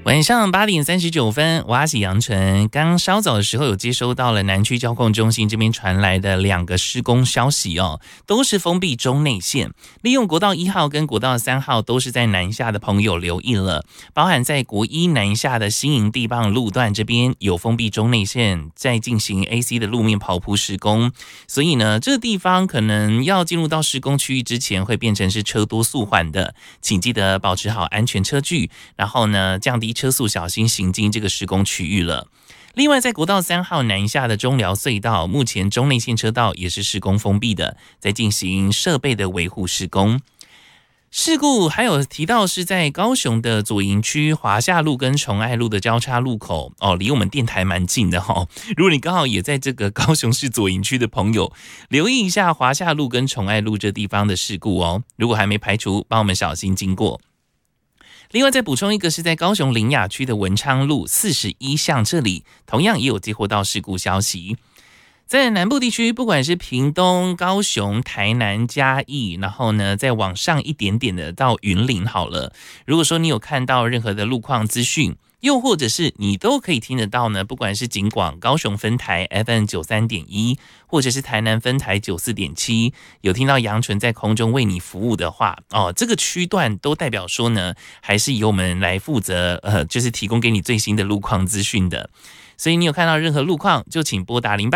晚上8点39分，我阿喜杨晨刚稍早的时候有接收到了南区交控中心这边传来的2个施工消息哦，都是封闭中内线，利用国道1号跟国道3号都是在南下的朋友留意了，包含在国一南下的新营地磅路段这边有封闭中内线，在进行 AC 的路面刨铺施工，所以呢，这个地方可能要进入到施工区域之前会变成是车多速缓的，请记得保持好安全车距，然后呢，降低车速，小心行经这个施工区域了。另外，在国道3号南下的中寮隧道，目前中内线车道也是施工封闭的，在进行设备的维护施工。事故还有提到是在高雄的左营区华夏路跟崇爱路的交叉路口哦，离我们电台蛮近的哦。如果你刚好也在这个高雄市左营区的朋友，留意一下华夏路跟崇爱路这地方的事故哦。如果还没排除，帮我们小心经过。另外再补充一个是在高雄苓雅区的文昌路41巷这里，同样也有接获到事故消息。在南部地区，不管是屏东、高雄、台南、嘉义，然后呢再往上一点点的到云林好了。如果说你有看到任何的路况资讯，又或者是你都可以听得到呢，不管是警广高雄分台 FM93.1， 或者是台南分台 94.7， 有听到杨纯在空中为你服务的话，这个区段都代表说呢，还是由我们来负责，就是提供给你最新的路况资讯的。所以你有看到任何路况，就请拨打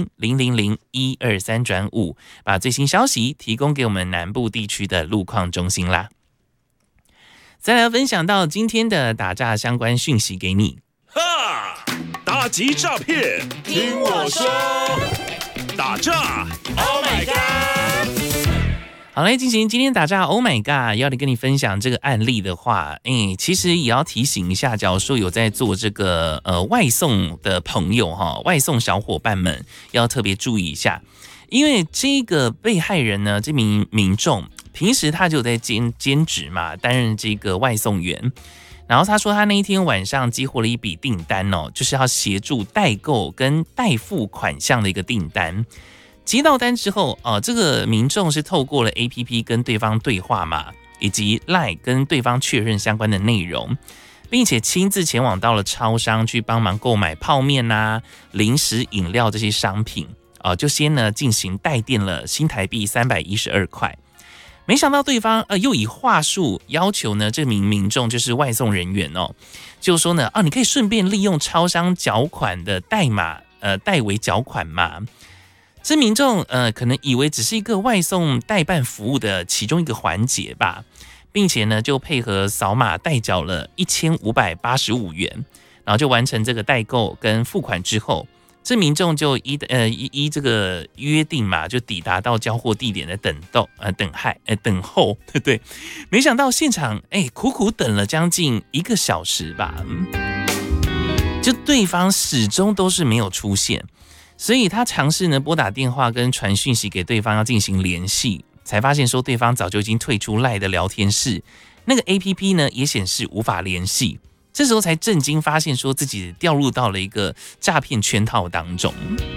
0800-000-123-5，把最新消息提供给我们南部地区的路况中心啦。再来分享到今天的打诈相关讯息给你。 哈！打击诈骗，听我说，打诈 ，Oh my god！ 好，来进行今天打诈 Oh my god， 要跟你分享这个案例的话，其实也要提醒一下，假如说有在做这个外送的朋友哈，外送小伙伴们要特别注意一下，因为这个被害人呢，这名民众平时他就在兼职嘛，担任这个外送员。然后他说他那一天晚上接获了一笔订单哦，就是要协助代购跟代付款项的一个订单。接到单之后，这个民众是透过了 APP 跟对方对话嘛，以及 LINE 跟对方确认相关的内容，并且亲自前往到了超商去帮忙购买泡面啊、零食、饮料这些商品，就先呢进行代垫了新台币312块。没想到对方又以话术要求呢这名民众就是外送人员哦，就说呢你可以顺便利用超商缴款的代码代为缴款嘛。这民众可能以为只是一个外送代办服务的其中一个环节吧，并且呢就配合扫码代缴了1585元，然后就完成这个代购跟付款之后，这民众就依这个约定嘛，就抵达到交货地点的等候，对不对？没想到现场苦苦等了将近1个小时吧，就对方始终都是没有出现。所以他尝试呢拨打电话跟传讯息给对方要进行联系，才发现说对方早就已经退出 LINE 的聊天室，那个 APP 呢也显示无法联系。这时候才震惊发现说自己掉入到了一个诈骗圈套当中。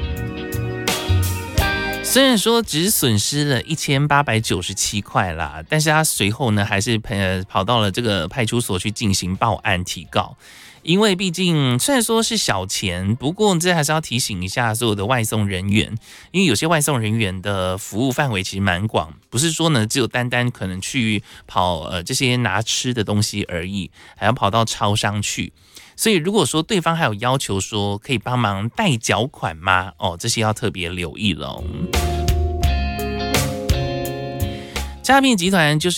虽然说只损失了1897块啦，但是他随后呢还是跑到了这个派出所去进行报案提告。因为毕竟虽然说是小钱，不过这还是要提醒一下所有的外送人员，因为有些外送人员的服务范围其实蛮广，不是说呢只有单可能去跑这些拿吃的东西而已，还要跑到超商去。所以如果说对方还有要求说可以帮忙代缴款吗？这些要特别留意了。诈骗集团就是